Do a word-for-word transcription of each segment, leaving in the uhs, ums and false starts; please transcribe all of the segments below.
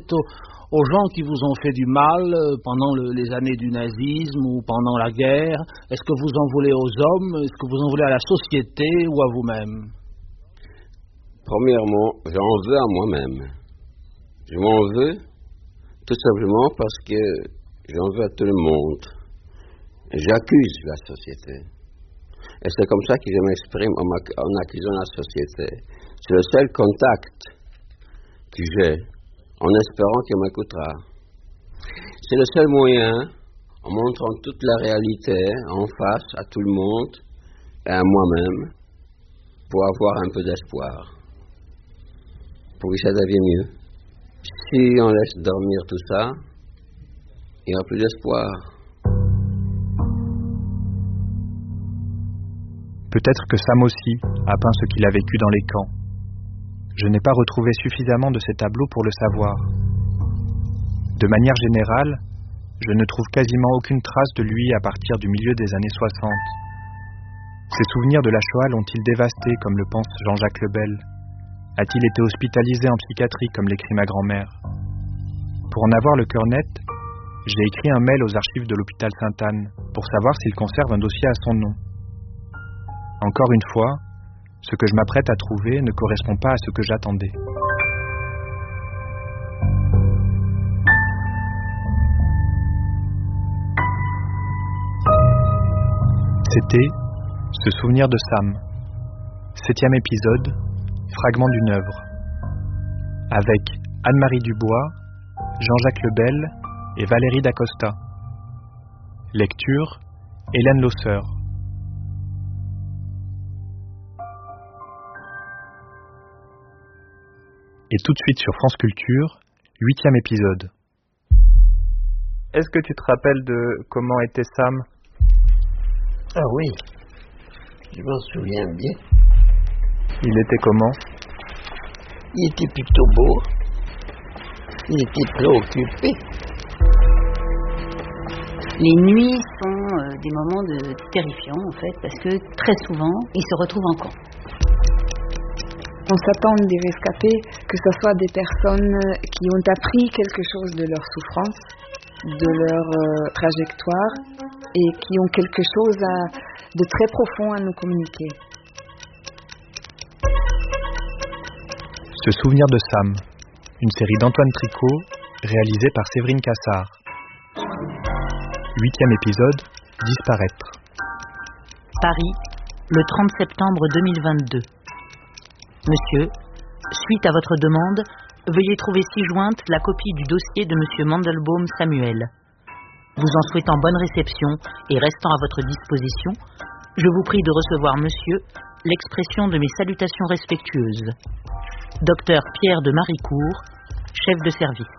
Aux, aux gens qui vous ont fait du mal pendant le, les années du nazisme ou pendant la guerre, est-ce que vous en voulez aux hommes, est-ce que vous en voulez à la société ou à vous-même? Premièrement, j'en veux à moi-même. Je m'en veux tout simplement parce que j'en veux à tout le monde. J'accuse la société. Et c'est comme ça que je m'exprime en, en accusant la société. C'est le seul contact que j'ai, en espérant qu'elle m'écoutera. C'est le seul moyen, en montrant toute la réalité en face à tout le monde et à moi-même, pour avoir un peu d'espoir, pour que ça devienne mieux. Si on laisse dormir tout ça, il n'y aura plus d'espoir. Peut-être que Sam aussi a peint ce qu'il a vécu dans les camps. Je n'ai pas retrouvé suffisamment de ces tableaux pour le savoir. De manière générale, je ne trouve quasiment aucune trace de lui à partir du milieu des années soixante. Ses souvenirs de la Shoah l'ont-ils dévasté comme le pense Jean-Jacques Lebel? A-t-il été hospitalisé en psychiatrie comme l'écrit ma grand-mère? Pour en avoir le cœur net, j'ai écrit un mail aux archives de l'hôpital Sainte-Anne pour savoir s'il conserve un dossier à son nom. Encore une fois, ce que je m'apprête à trouver ne correspond pas à ce que j'attendais. C'était Ce souvenir de Sam, septième épisode, fragment d'une œuvre, avec Anne-Marie Dubois, Jean-Jacques Lebel et Valérie Dacosta. Lecture, Hélène Losseur. Et tout de suite sur France Culture, huitième épisode. Est-ce que tu te rappelles de comment était Sam? Ah oui, je m'en souviens bien. Il était comment? Il était plutôt beau. Il était préoccupé. Les nuits sont euh, des moments de terrifiants en fait, parce que très souvent, ils se retrouvent en camp. On s'attend des rescapés que ce soit des personnes qui ont appris quelque chose de leur souffrance, de leur euh, trajectoire, et qui ont quelque chose à, de très profond à nous communiquer. Ce souvenir de Sam, une série d'Antoine Tricot, réalisée par Séverine Cassard. Huitième épisode, Disparaître. Paris, le trente septembre deux mille vingt-deux. Monsieur, suite à votre demande, veuillez trouver ci-jointe la copie du dossier de Monsieur Mandelbaum Samuel. Vous en souhaitant bonne réception et restant à votre disposition, je vous prie de recevoir, monsieur, l'expression de mes salutations respectueuses. Docteur Pierre de Maricourt, chef de service.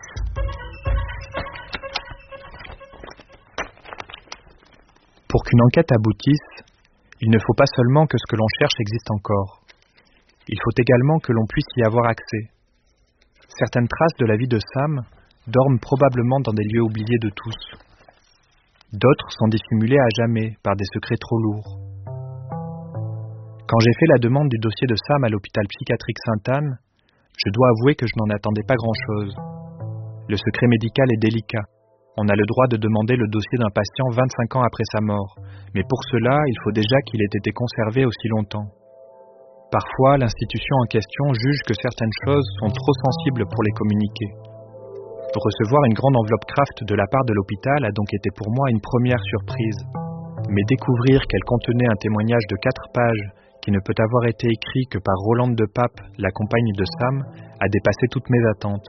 Pour qu'une enquête aboutisse, il ne faut pas seulement que ce que l'on cherche existe encore. Il faut également que l'on puisse y avoir accès. Certaines traces de la vie de Sam dorment probablement dans des lieux oubliés de tous. D'autres sont dissimulées à jamais par des secrets trop lourds. Quand j'ai fait la demande du dossier de Sam à l'hôpital psychiatrique Sainte-Anne, je dois avouer que je n'en attendais pas grand-chose. Le secret médical est délicat. On a le droit de demander le dossier d'un patient vingt-cinq ans après sa mort, mais pour cela, il faut déjà qu'il ait été conservé aussi longtemps. Parfois, l'institution en question juge que certaines choses sont trop sensibles pour les communiquer. Recevoir une grande enveloppe Kraft de la part de l'hôpital a donc été pour moi une première surprise. Mais découvrir qu'elle contenait un témoignage de quatre pages qui ne peut avoir été écrit que par Rolande de Pape, la compagne de Sam, a dépassé toutes mes attentes.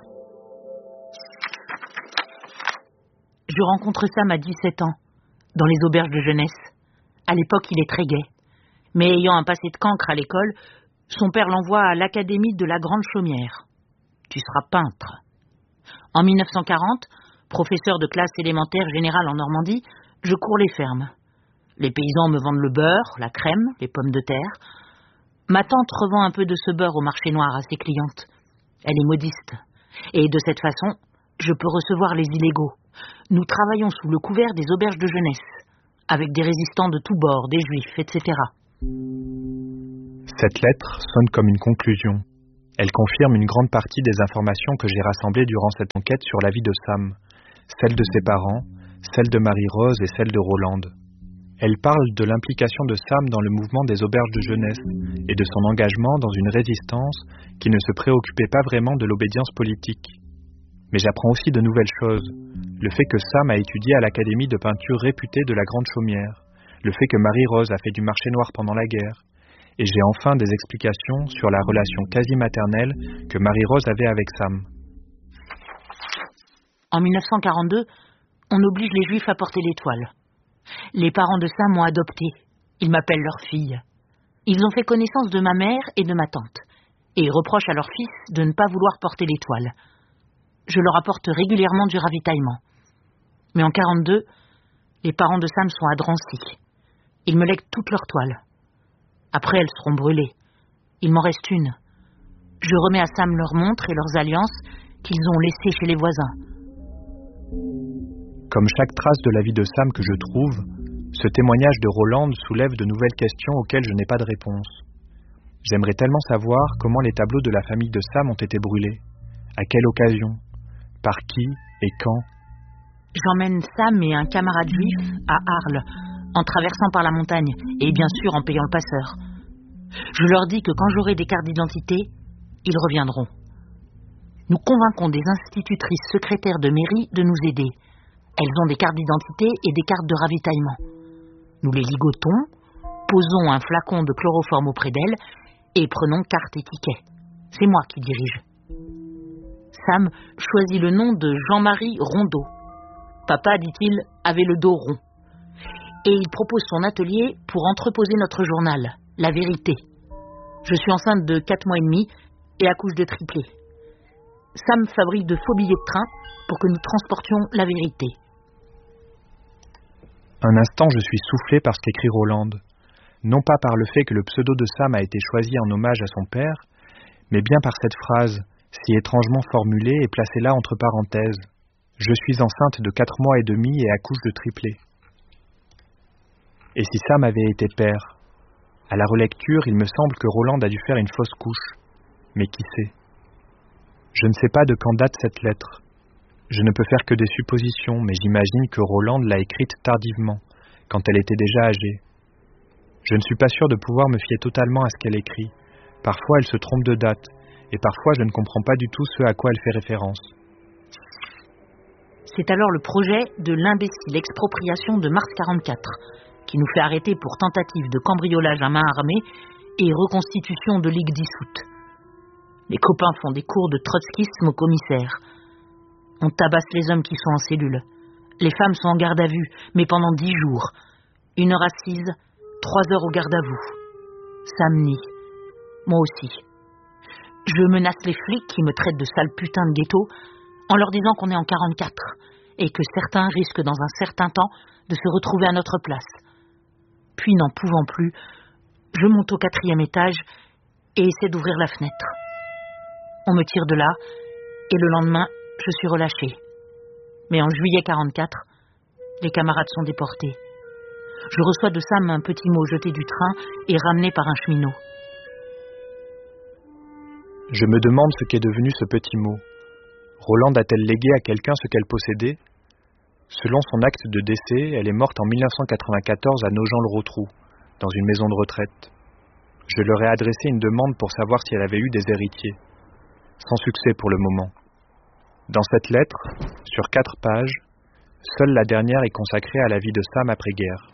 Je rencontre Sam à dix-sept ans, dans les auberges de jeunesse. À l'époque, il est très gai. Mais ayant un passé de cancre à l'école, son père l'envoie à l'académie de la Grande Chaumière. Tu seras peintre. En mille neuf cent quarante, professeur de classe élémentaire générale en Normandie, je cours les fermes. Les paysans me vendent le beurre, la crème, les pommes de terre. Ma tante revend un peu de ce beurre au marché noir à ses clientes. Elle est modiste. Et de cette façon, je peux recevoir les illégaux. Nous travaillons sous le couvert des auberges de jeunesse, avec des résistants de tous bords, des juifs, et cetera. Cette lettre sonne comme une conclusion. Elle confirme une grande partie des informations que j'ai rassemblées durant cette enquête sur la vie de Sam, celle de ses parents, celle de Marie-Rose et celle de Rolande. Elle parle de l'implication de Sam dans le mouvement des auberges de jeunesse et de son engagement dans une résistance qui ne se préoccupait pas vraiment de l'obédience politique. Mais j'apprends aussi de nouvelles choses. Le fait que Sam a étudié à l'académie de peinture réputée de la Grande Chaumière, le fait que Marie-Rose a fait du marché noir pendant la guerre, et j'ai enfin des explications sur la relation quasi maternelle que Marie-Rose avait avec Sam. En mille neuf cent quarante-deux, on oblige les Juifs à porter l'étoile. Les parents de Sam m'ont adopté. Ils m'appellent leur fille. Ils ont fait connaissance de ma mère et de ma tante, et reprochent à leur fils de ne pas vouloir porter l'étoile. Je leur apporte régulièrement du ravitaillement. Mais en quarante-deux, les parents de Sam sont à Drancy. Ils me lèguent toutes leurs toiles. Après, elles seront brûlées. Il m'en reste une. Je remets à Sam leurs montres et leurs alliances qu'ils ont laissées chez les voisins. Comme chaque trace de la vie de Sam que je trouve, ce témoignage de Rolande soulève de nouvelles questions auxquelles je n'ai pas de réponse. J'aimerais tellement savoir comment les tableaux de la famille de Sam ont été brûlés. À quelle occasion? Par qui et quand? J'emmène Sam et un camarade juif à Arles, en traversant par la montagne, et bien sûr en payant le passeur. Je leur dis que quand j'aurai des cartes d'identité, ils reviendront. Nous convainquons des institutrices secrétaires de mairie de nous aider. Elles ont des cartes d'identité et des cartes de ravitaillement. Nous les ligotons, posons un flacon de chloroforme auprès d'elles et prenons carte et ticket. C'est moi qui dirige. Sam choisit le nom de Jean-Marie Rondeau. Papa, dit-il, avait le dos rond. Et il propose son atelier pour entreposer notre journal, La Vérité. Je suis enceinte de quatre mois et demi et accouche de triplé. Sam fabrique de faux billets de train pour que nous transportions la vérité. Un instant, je suis soufflé par ce qu'écrit Rolande. Non pas par le fait que le pseudo de Sam a été choisi en hommage à son père, mais bien par cette phrase, si étrangement formulée et placée là entre parenthèses. Je suis enceinte de quatre mois et demi et accouche de triplé. Et si Sam avait été père? À la relecture, il me semble que Rolande a dû faire une fausse couche. Mais qui sait? Je ne sais pas de quand date cette lettre. Je ne peux faire que des suppositions, mais j'imagine que Rolande l'a écrite tardivement, quand elle était déjà âgée. Je ne suis pas sûr de pouvoir me fier totalement à ce qu'elle écrit. Parfois, elle se trompe de date, et parfois, je ne comprends pas du tout ce à quoi elle fait référence. C'est alors le projet de l'imbécile expropriation de mars quarante-quatre, qui nous fait arrêter pour tentative de cambriolage à main armée et reconstitution de ligue dissoute. Les copains font des cours de trotskisme au commissaire. On tabasse les hommes qui sont en cellule. Les femmes sont en garde à vue, mais pendant dix jours. Une heure assise, trois heures au garde à vous. Sam nie. Moi aussi. Je menace les flics qui me traitent de sale putain de ghetto en leur disant qu'on est en quarante-quatre et que certains risquent dans un certain temps de se retrouver à notre place. Puis, n'en pouvant plus, je monte au quatrième étage et essaie d'ouvrir la fenêtre. On me tire de là et le lendemain, je suis relâché. Mais en juillet quarante-quatre, les camarades sont déportés. Je reçois de Sam un petit mot jeté du train et ramené par un cheminot. Je me demande ce qu'est devenu ce petit mot. Rolande a-t-elle légué à quelqu'un ce qu'elle possédait? Selon son acte de décès, elle est morte en mille neuf cent quatre-vingt-quatorze à Nogent-le-Rotrou, dans une maison de retraite. Je leur ai adressé une demande pour savoir si elle avait eu des héritiers. Sans succès pour le moment. Dans cette lettre, sur quatre pages, seule la dernière est consacrée à la vie de Sam après-guerre.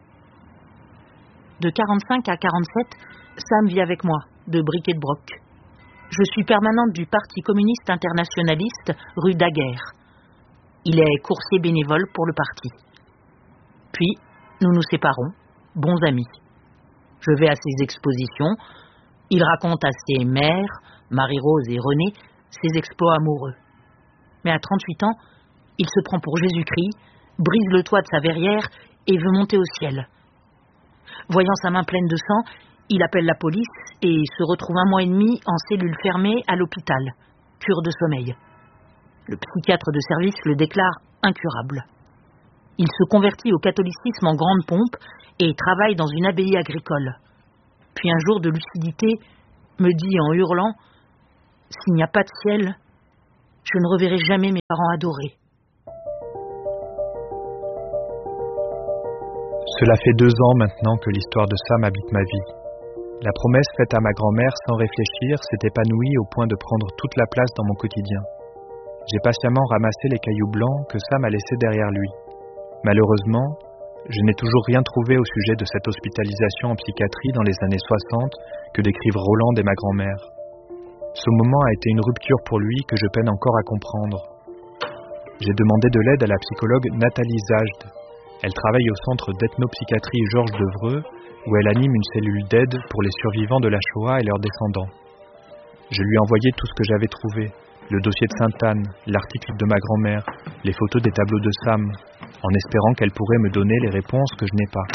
De quarante-cinq à quarante-sept, Sam vit avec moi, de bric et de broc. Je suis permanente du Parti communiste internationaliste rue Daguerre. Il est coursier bénévole pour le parti. Puis, nous nous séparons, bons amis. Je vais à ses expositions. Il raconte à ses mères, Marie-Rose et René, ses exploits amoureux. Mais à trente-huit ans, il se prend pour Jésus-Christ, brise le toit de sa verrière et veut monter au ciel. Voyant sa main pleine de sang, il appelle la police et se retrouve un mois et demi en cellule fermée à l'hôpital, cure de sommeil. Le psychiatre de service le déclare incurable. Il se convertit au catholicisme en grande pompe et travaille dans une abbaye agricole. Puis un jour de lucidité, me dit en hurlant s'il n'y a pas de ciel, je ne reverrai jamais mes parents adorés. Cela fait deux ans maintenant que l'histoire de Sam habite ma vie. La promesse faite à ma grand-mère sans réfléchir s'est épanouie au point de prendre toute la place dans mon quotidien. J'ai patiemment ramassé les cailloux blancs que Sam a laissés derrière lui. Malheureusement, je n'ai toujours rien trouvé au sujet de cette hospitalisation en psychiatrie dans les années soixante que décrivent Roland et ma grand-mère. Ce moment a été une rupture pour lui que je peine encore à comprendre. J'ai demandé de l'aide à la psychologue Nathalie Zajde. Elle travaille au centre d'ethnopsychiatrie Georges Devreux, où elle anime une cellule d'aide pour les survivants de la Shoah et leurs descendants. Je lui ai envoyé tout ce que j'avais trouvé, le dossier de Sainte-Anne, l'article de ma grand-mère, les photos des tableaux de Sam, en espérant qu'elle pourrait me donner les réponses que je n'ai pas.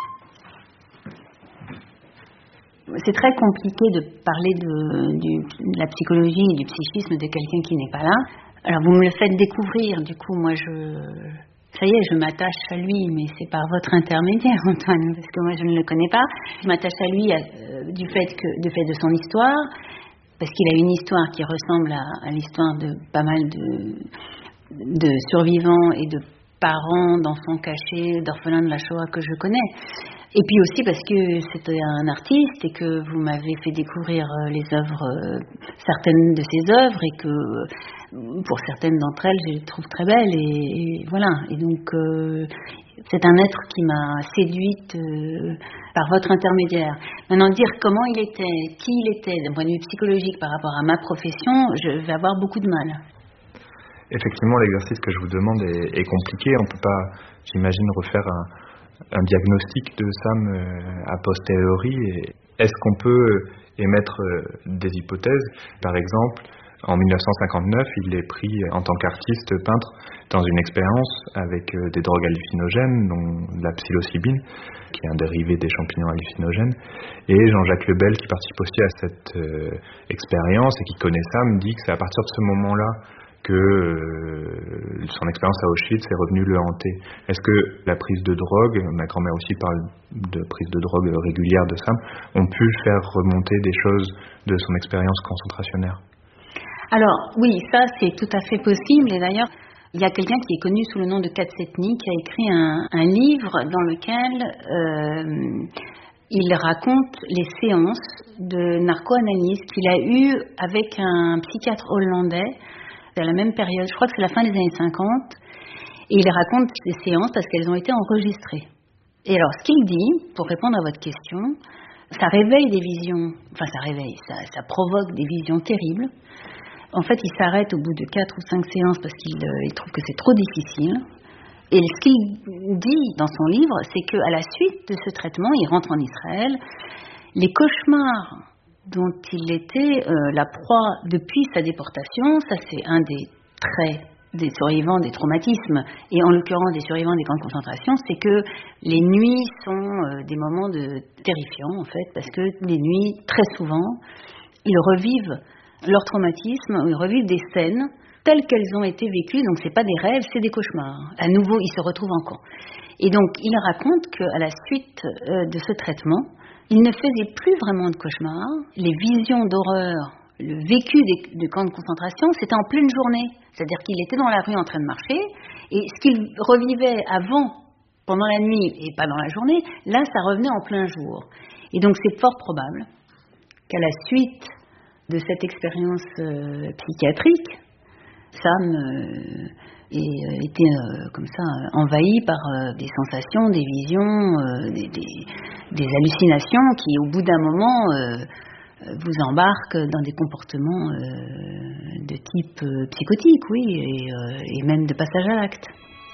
C'est très compliqué de parler de, du, de la psychologie et du psychisme de quelqu'un qui n'est pas là. Alors vous me le faites découvrir, du coup moi je... Ça y est, je m'attache à lui, mais c'est par votre intermédiaire, Antoine, parce que moi je ne le connais pas. Je m'attache à lui euh, du fait que, du fait de son histoire, parce qu'il a une histoire qui ressemble à, à l'histoire de pas mal de, de survivants et de parents, d'enfants cachés, d'orphelins de la Shoah que je connais. Et puis aussi parce que c'était un artiste et que vous m'avez fait découvrir les œuvres, euh, certaines de ses œuvres, et que pour certaines d'entre elles, je les trouve très belles. Et, et voilà. Et donc, euh, c'est un être qui m'a séduite euh, par votre intermédiaire. Maintenant, dire comment il était, qui il était, d'un point de vue psychologique par rapport à ma profession, je vais avoir beaucoup de mal. Effectivement, l'exercice que je vous demande est, est compliqué. On ne peut pas, j'imagine, refaire un, un diagnostic de Sam euh, a posteriori. Et est-ce qu'on peut émettre euh, des hypothèses? Par exemple, en mille neuf cent cinquante-neuf, il est pris en tant qu'artiste peintre dans une expérience avec euh, des drogues hallucinogènes, dont la psilocybine, qui est un dérivé des champignons hallucinogènes. Et Jean-Jacques Lebel, qui participe aussi à cette euh, expérience et qui connaît Sam, dit que c'est à partir de ce moment-là que euh, son expérience à Auschwitz est revenue le hanter. Est-ce que la prise de drogue, ma grand-mère aussi parle de prise de drogue régulière de Sam, ont pu faire remonter des choses de son expérience concentrationnaire? Alors oui, ça c'est tout à fait possible. Et d'ailleurs, il y a quelqu'un qui est connu sous le nom de Katsetny qui a écrit un, un livre dans lequel euh, il raconte les séances de narco-analyse qu'il a eues avec un psychiatre hollandais à la même période, je crois que c'est la fin des années cinquante, et il raconte ces séances parce qu'elles ont été enregistrées. Et alors, ce qu'il dit, pour répondre à votre question, ça réveille des visions, enfin ça réveille, ça, ça provoque des visions terribles. En fait, il s'arrête au bout de quatre ou cinq séances parce qu'il euh, il trouve que c'est trop difficile. Et ce qu'il dit dans son livre, c'est qu'à la suite de ce traitement, il rentre en Israël, les cauchemars dont il était euh, la proie depuis sa déportation, ça c'est un des traits des survivants des traumatismes, et en l'occurrence des survivants des camps de concentration, c'est que les nuits sont euh, des moments de terrifiants en fait, parce que les nuits, très souvent, ils revivent leur traumatisme, ils revivent des scènes telles qu'elles ont été vécues, donc c'est pas des rêves, c'est des cauchemars. À nouveau, ils se retrouvent en camp. Et donc, il raconte qu'à la suite euh, de ce traitement, il ne faisait plus vraiment de cauchemars. Les visions d'horreur, le vécu des, des camps de concentration, c'était en pleine journée. C'est-à-dire qu'il était dans la rue en train de marcher, et ce qu'il revivait avant, pendant la nuit et pas dans la journée, là, ça revenait en plein jour. Et donc, c'est fort probable qu'à la suite de cette expérience euh, psychiatrique, Sam euh, ait été euh, comme ça envahi par euh, des sensations, des visions, euh, des, des, des hallucinations qui, au bout d'un moment, euh, vous embarquent dans des comportements euh, de type euh, psychotique, oui, et, euh, et même de passage à l'acte.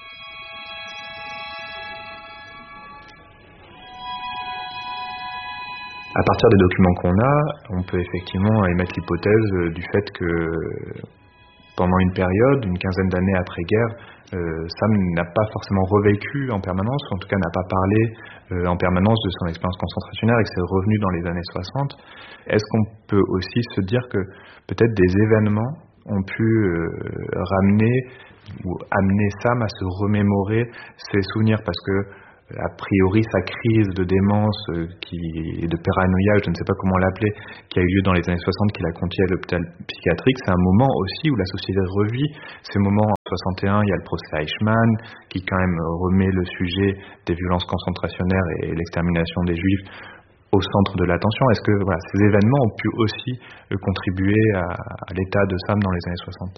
À partir des documents qu'on a, on peut effectivement émettre l'hypothèse du fait que pendant une période, une quinzaine d'années après-guerre, euh, Sam n'a pas forcément revécu en permanence, ou en tout cas n'a pas parlé euh, en permanence de son expérience concentrationnaire et que c'est revenu dans les années soixante. Est-ce qu'on peut aussi se dire que peut-être des événements ont pu euh, ramener ou amener Sam à se remémorer ses souvenirs? Parce que a priori sa crise de démence euh, qui, et de paranoïa, je ne sais pas comment l'appeler, qui a eu lieu dans les années soixante, qui l'a conduit à l'hôpital psychiatrique, c'est un moment aussi où la société revit. Ces moments, en soixante et un, il y a le procès Eichmann, qui quand même remet le sujet des violences concentrationnaires et l'extermination des Juifs au centre de l'attention. Est-ce que voilà, ces événements ont pu aussi euh, contribuer à, à l'état de Sam dans les années soixante?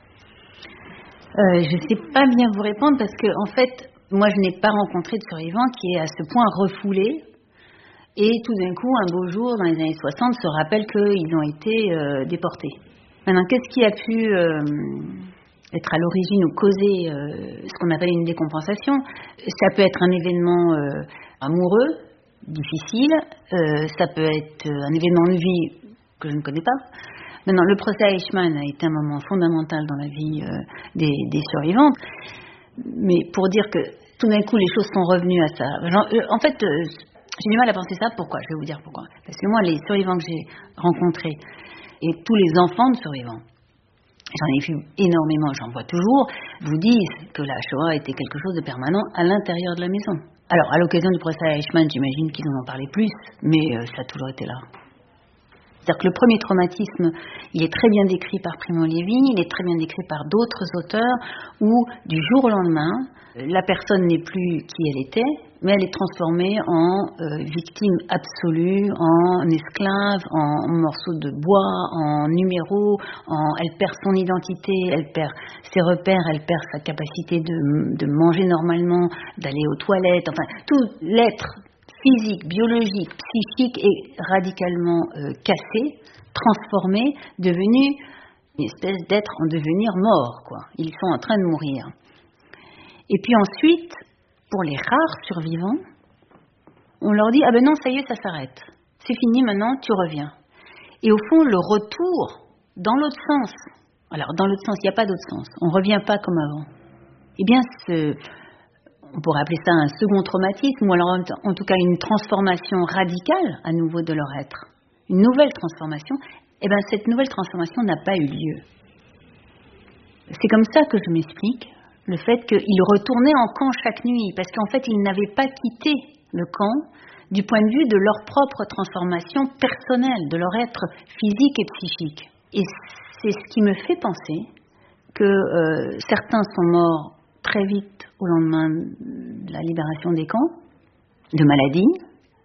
euh, Je ne sais pas bien vous répondre parce que, en fait, moi, je n'ai pas rencontré de survivant qui est à ce point refoulé et tout d'un coup, un beau jour, dans les années soixante, se rappelle qu'ils ont été euh, déportés. Maintenant, qu'est-ce qui a pu euh, être à l'origine ou causer euh, ce qu'on appelle une décompensation? Ça peut être un événement euh, amoureux, difficile, euh, ça peut être un événement de vie que je ne connais pas. Maintenant, le procès Eichmann a été un moment fondamental dans la vie euh, des, des survivantes, mais pour dire que tout d'un coup les choses sont revenues à ça. En fait, j'ai du mal à penser ça. Pourquoi? Je vais vous dire pourquoi. Parce que moi, les survivants que j'ai rencontrés et tous les enfants de survivants, j'en ai vu énormément, j'en vois toujours, vous disent que la Shoah était quelque chose de permanent à l'intérieur de la maison. Alors, à l'occasion du procès à Eichmann, j'imagine qu'ils en ont parlé plus, mais euh, ça a toujours été là. C'est-à-dire que le premier traumatisme, il est très bien décrit par Primo Levi, il est très bien décrit par d'autres auteurs, où du jour au lendemain, la personne n'est plus qui elle était, mais elle est transformée en euh, victime absolue, en esclave, en morceau de bois, en numéro, en, elle perd son identité, elle perd ses repères, elle perd sa capacité de, de manger normalement, d'aller aux toilettes, enfin, tout l'être physique, biologique, psychique est radicalement euh, cassé, transformé, devenu une espèce d'être en devenir mort, quoi. Ils sont en train de mourir. Et puis ensuite, pour les rares survivants, on leur dit « Ah ben non, ça y est, ça s'arrête. C'est fini maintenant, tu reviens. » Et au fond, le retour, dans l'autre sens, alors dans l'autre sens, il n'y a pas d'autre sens, on ne revient pas comme avant. Eh bien, ce... on pourrait appeler ça un second traumatisme, ou alors en tout cas une transformation radicale à nouveau de leur être, une nouvelle transformation, et bien cette nouvelle transformation n'a pas eu lieu. C'est comme ça que je m'explique le fait qu'ils retournaient en camp chaque nuit, parce qu'en fait ils n'avaient pas quitté le camp du point de vue de leur propre transformation personnelle, de leur être physique et psychique. Et c'est ce qui me fait penser que euh, certains sont morts très vite au lendemain de la libération des camps, de maladies.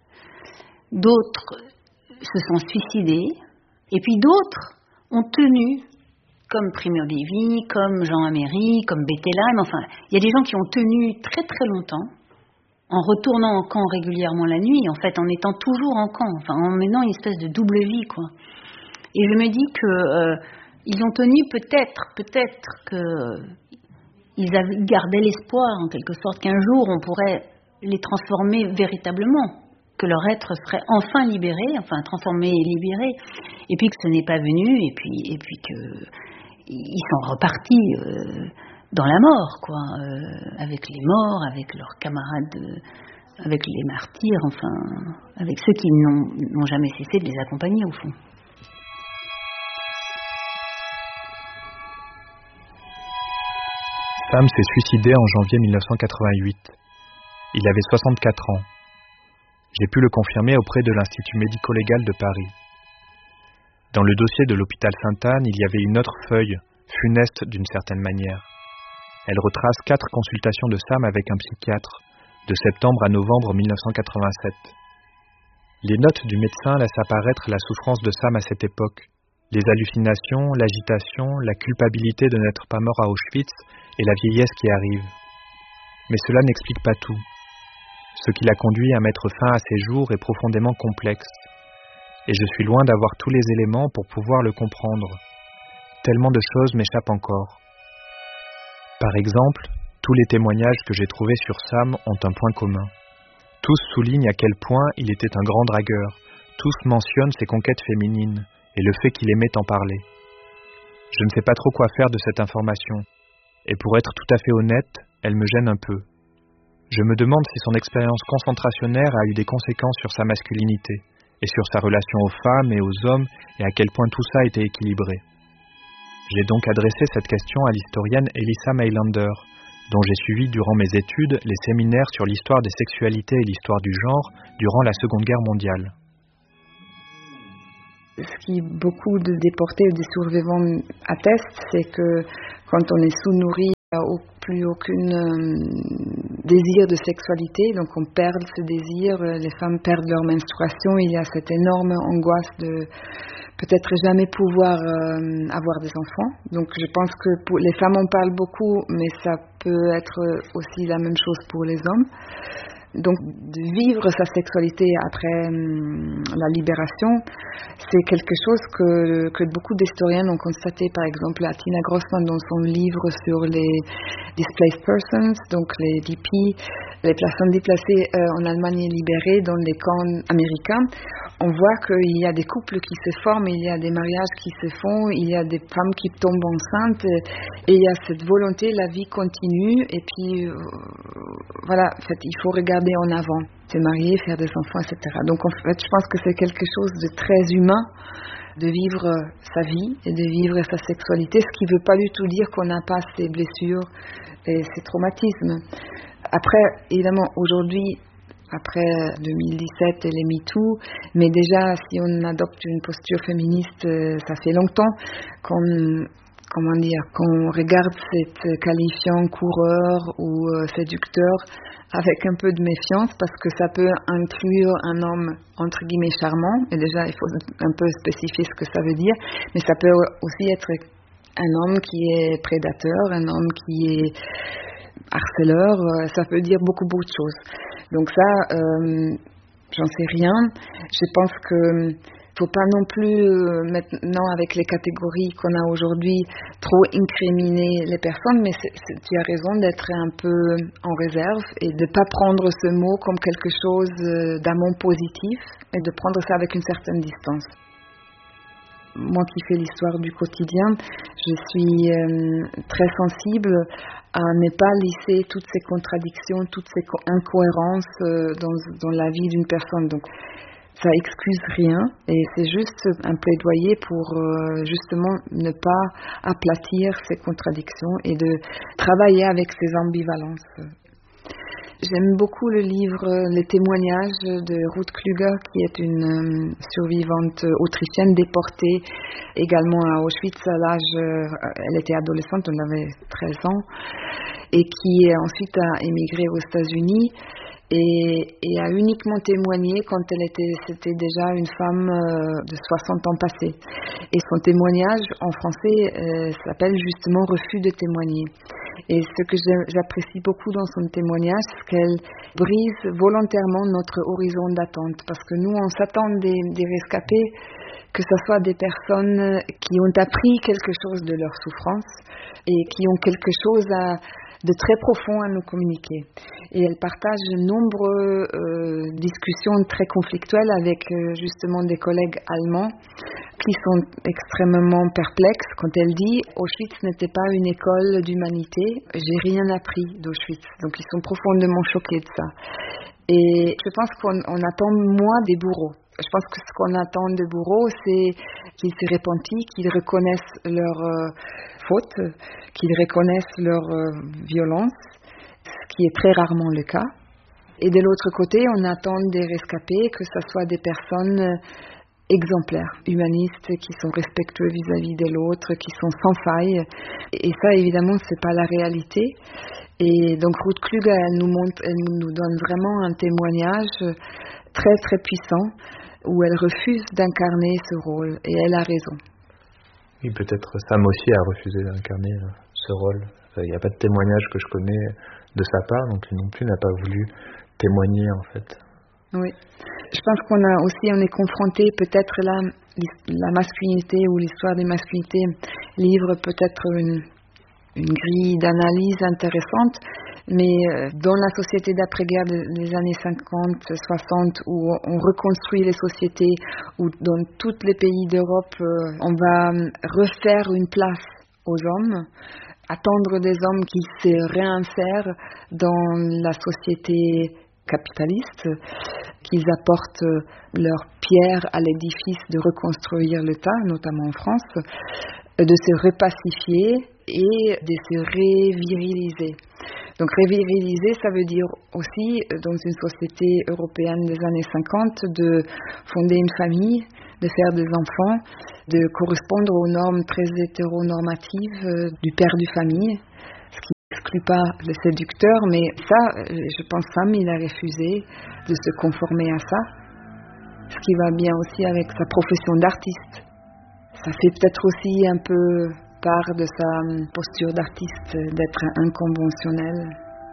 D'autres se sont suicidés. Et puis d'autres ont tenu, comme Primo Levi, comme Jean Améry, comme Bettelheim. Enfin, il y a des gens qui ont tenu très très longtemps, en retournant en camp régulièrement la nuit, en fait, en étant toujours en camp, enfin, en menant une espèce de double vie, quoi. Et je me dis que euh, ils ont tenu peut-être, peut-être que euh, ils avaient gardé l'espoir, en quelque sorte, qu'un jour on pourrait les transformer véritablement, que leur être serait enfin libéré, enfin transformé et libéré, et puis que ce n'est pas venu, et puis, et puis que ils sont repartis euh, dans la mort, quoi, euh, avec les morts, avec leurs camarades, euh, avec les martyrs, enfin, avec ceux qui n'ont, n'ont jamais cessé de les accompagner, au fond. Sam s'est suicidé en janvier mille neuf cent quatre-vingt-huit. Il avait soixante-quatre ans. J'ai pu le confirmer auprès de l'Institut médico-légal de Paris. Dans le dossier de l'hôpital Sainte-Anne, il y avait une autre feuille, funeste d'une certaine manière. Elle retrace quatre consultations de Sam avec un psychiatre, de septembre à novembre mille neuf cent quatre-vingt-sept. Les notes du médecin laissent apparaître la souffrance de Sam à cette époque, les hallucinations, l'agitation, la culpabilité de n'être pas mort à Auschwitz et la vieillesse qui arrive. Mais cela n'explique pas tout. Ce qui l'a conduit à mettre fin à ses jours est profondément complexe. Et je suis loin d'avoir tous les éléments pour pouvoir le comprendre. Tellement de choses m'échappent encore. Par exemple, tous les témoignages que j'ai trouvés sur Sam ont un point commun. Tous soulignent à quel point il était un grand dragueur. Tous mentionnent ses conquêtes féminines et le fait qu'il aimait en parler. Je ne sais pas trop quoi faire de cette information. Et pour être tout à fait honnête, elle me gêne un peu. Je me demande si son expérience concentrationnaire a eu des conséquences sur sa masculinité, et sur sa relation aux femmes et aux hommes, et à quel point tout ça était équilibré. J'ai donc adressé cette question à l'historienne Elissa Meilander, dont j'ai suivi durant mes études les séminaires sur l'histoire des sexualités et l'histoire du genre durant la Seconde Guerre mondiale. Ce qui beaucoup de déportés ou de survivants attestent, c'est que quand on est sous-nourri, il n'y a plus aucun euh, désir de sexualité, donc on perd ce désir, les femmes perdent leur menstruation, il y a cette énorme angoisse de peut-être jamais pouvoir euh, avoir des enfants. Donc je pense que pour, les femmes en parlent beaucoup, mais ça peut être aussi la même chose pour les hommes. Donc de vivre sa sexualité après hum, la libération, c'est quelque chose que, que beaucoup d'historiens ont constaté. Par exemple, Tina Grossman dans son livre sur les displaced persons, donc les D P, les personnes déplacées euh, en Allemagne libérée dans les camps américains, on voit qu'il y a des couples qui se forment, il y a des mariages qui se font, il y a des femmes qui tombent enceintes, et il y a cette volonté, la vie continue, et puis euh, voilà, en fait, il faut regarder en avant, se marier, faire des enfants, et cetera. Donc en fait, je pense que c'est quelque chose de très humain de vivre sa vie et de vivre sa sexualité, ce qui ne veut pas du tout dire qu'on n'a pas ces blessures et ces traumatismes. Après, évidemment, aujourd'hui, après deux mille dix-sept et les MeToo, mais déjà, si on adopte une posture féministe, ça fait longtemps qu'on, comment dire, qu'on regarde cette qualifiant coureur ou euh, séducteur avec un peu de méfiance, parce que ça peut inclure un homme entre guillemets charmant, et déjà il faut un peu spécifier ce que ça veut dire, mais ça peut aussi être un homme qui est prédateur, un homme qui est harceleur, ça peut dire beaucoup beaucoup de choses. Donc ça, euh, j'en sais rien. Je pense que faut pas non plus euh, maintenant avec les catégories qu'on a aujourd'hui trop incriminer les personnes, mais c'est, c'est, tu as raison d'être un peu en réserve et de pas prendre ce mot comme quelque chose euh, d'amont positif et de prendre ça avec une certaine distance. Moi qui fais l'histoire du quotidien, je suis euh, très sensible à ne pas lisser toutes ces contradictions, toutes ces co- incohérences euh, dans, dans la vie d'une personne. Donc, ça excuse rien et c'est juste un plaidoyer pour euh, justement ne pas aplatir ces contradictions et de travailler avec ces ambivalences. J'aime beaucoup le livre Les témoignages de Ruth Klüger, qui est une euh, survivante autrichienne déportée également à Auschwitz à l'âge, euh, elle était adolescente, elle avait treize ans, et qui ensuite a émigré aux États-Unis et, et a uniquement témoigné quand elle était, c'était déjà une femme euh, de soixante ans passés. Et son témoignage en français euh, s'appelle justement Refus de témoigner. Et ce que j'apprécie beaucoup dans son témoignage, c'est qu'elle brise volontairement notre horizon d'attente. Parce que nous, on s'attend des, des rescapés, que ce soit des personnes qui ont appris quelque chose de leur souffrance et qui ont quelque chose à, de très profond à nous communiquer. Et elle partage de nombreuses euh, discussions très conflictuelles avec euh, justement des collègues allemands qui sont extrêmement perplexes quand elle dit « Auschwitz n'était pas une école d'humanité, j'ai rien appris d'Auschwitz ». Donc ils sont profondément choqués de ça. Et je pense qu'on on attend moins des bourreaux. Je pense que ce qu'on attend des bourreaux, c'est qu'ils se repentissent, qu'ils reconnaissent leurs euh, fautes, qu'ils reconnaissent leur euh, violence, ce qui est très rarement le cas. Et de l'autre côté, on attend des rescapés, que ce soit des personnes euh, exemplaires, humanistes, qui sont respectueux vis-à-vis de l'autre, qui sont sans faille. Et ça, évidemment, c'est pas la réalité. Et donc, Ruth Klüger, elle nous montre, elle nous donne vraiment un témoignage très, très puissant, où elle refuse d'incarner ce rôle. Et elle a raison. Oui, peut-être Sam aussi a refusé d'incarner ce rôle. Il n'y a pas de témoignage que je connais de sa part, donc lui non plus n'a pas voulu témoigner, en fait. Oui. Je pense qu'on a aussi, on est confronté peut-être là, la masculinité ou l'histoire des masculinités livre peut-être une, une grille d'analyse intéressante, mais dans la société d'après-guerre des années cinquante, soixante, où on reconstruit les sociétés, où dans tous les pays d'Europe, on va refaire une place aux hommes, attendre des hommes qui se réinsèrent dans la société capitaliste, qu'ils apportent leur pierre à l'édifice de reconstruire l'État, notamment en France, de se repacifier et de se réviriliser. Donc reviriliser, ça veut dire aussi, dans une société européenne des années cinquante, de fonder une famille, de faire des enfants, de correspondre aux normes très hétéronormatives euh, du père de famille, ce qui n'exclut pas le séducteur, mais ça, je pense Sam, il a refusé de se conformer à ça, ce qui va bien aussi avec sa profession d'artiste. Ça fait peut-être aussi un peu part de sa posture d'artiste, d'être inconventionnel.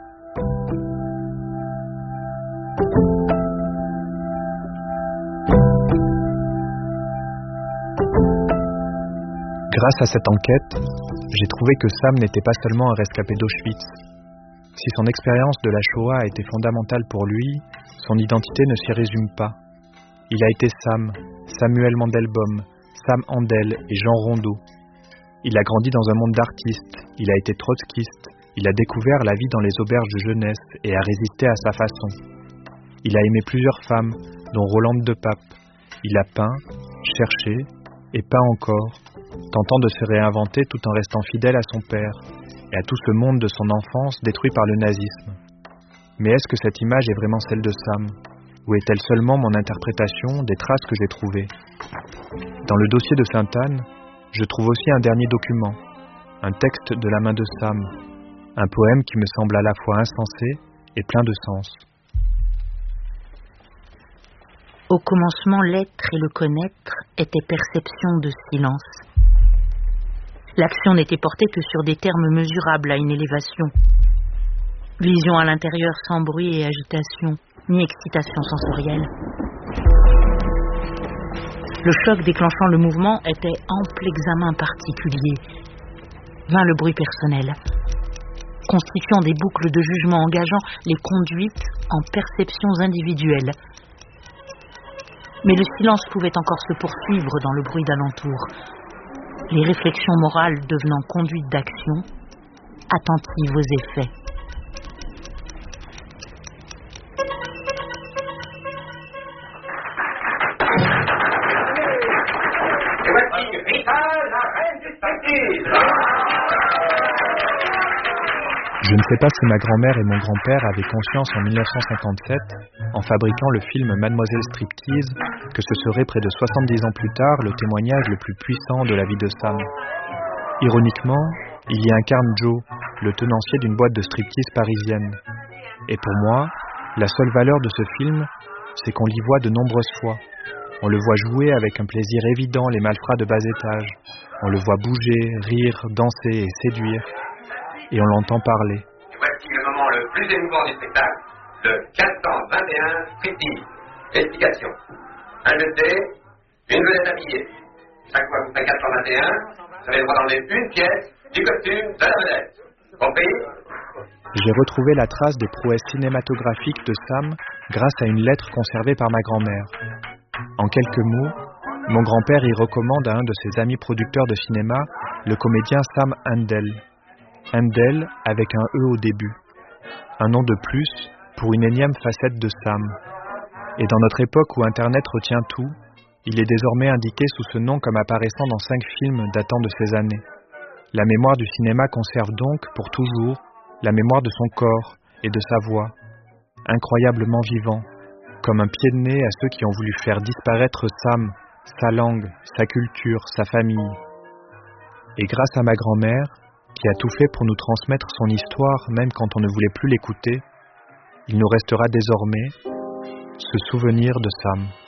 Grâce à cette enquête, j'ai trouvé que Sam n'était pas seulement un rescapé d'Auschwitz. Si son expérience de la Shoah a été fondamentale pour lui, son identité ne s'y résume pas. Il a été Sam, Samuel Mandelbaum, Sam Handel et Jean Rondeau. Il a grandi dans un monde d'artistes, il a été trotskiste, il a découvert la vie dans les auberges de jeunesse et a résisté à sa façon. Il a aimé plusieurs femmes, dont Rolande de Pape. Il a peint, cherché et peint encore, tentant de se réinventer tout en restant fidèle à son père et à tout ce monde de son enfance détruit par le nazisme. Mais est-ce que cette image est vraiment celle de Sam ? Ou est-elle seulement mon interprétation des traces que j'ai trouvées ? Dans le dossier de Sainte-Anne, je trouve aussi un dernier document, un texte de la main de Sam, un poème qui me semble à la fois insensé et plein de sens. Au commencement, l'être et le connaître étaient perception de silence. L'action n'était portée que sur des termes mesurables à une élévation. Vision à l'intérieur sans bruit et agitation, ni excitation sensorielle. Le choc déclenchant le mouvement était ample examen particulier. Vint le bruit personnel, constituant des boucles de jugement engageant les conduites en perceptions individuelles. Mais le silence pouvait encore se poursuivre dans le bruit d'alentour, les réflexions morales devenant conduite d'action, attentives aux effets. Je ne sais pas si ma grand-mère et mon grand-père avaient conscience en mille neuf cent cinquante-sept, en fabriquant le film Mademoiselle Striptease, que ce serait près de soixante-dix ans plus tard le témoignage le plus puissant de la vie de Sam. Ironiquement, il y incarne Joe, le tenancier d'une boîte de striptease parisienne. Et pour moi, la seule valeur de ce film, c'est qu'on l'y voit de nombreuses fois. On le voit jouer avec un plaisir évident les malfrats de bas étage. On le voit bouger, rire, danser et séduire. Et on l'entend parler. Et voici le moment le plus émouvant du spectacle, le quatre cent vingt et un striptease. Explication. Un jeté, une vedette habillée. Chaque fois que vous faites quatre cent vingt et un, vous avez le droit d'enlever une pièce du costume de la vedette. Compris ? J'ai retrouvé la trace des prouesses cinématographiques de Sam grâce à une lettre conservée par ma grand-mère. En quelques mots, mon grand-père y recommande à un de ses amis producteurs de cinéma, le comédien Sam Handel. Handel avec un E au début. Un nom de plus pour une énième facette de Sam. Et dans notre époque où Internet retient tout, il est désormais indiqué sous ce nom comme apparaissant dans cinq films datant de ces années. La mémoire du cinéma conserve donc, pour toujours, la mémoire de son corps et de sa voix, incroyablement vivant, comme un pied de nez à ceux qui ont voulu faire disparaître Sam, sa langue, sa culture, sa famille. Et grâce à ma grand-mère, qui a tout fait pour nous transmettre son histoire même quand on ne voulait plus l'écouter, il nous restera désormais ce souvenir de Sam.